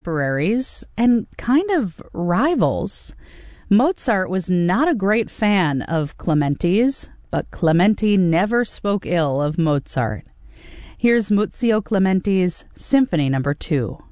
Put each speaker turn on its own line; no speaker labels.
contemporaries and kind of rivals. Mozart was not a great fan of Clementi's, but Clementi never spoke ill of Mozart. Here's Muzio Clementi's Symphony No. 2.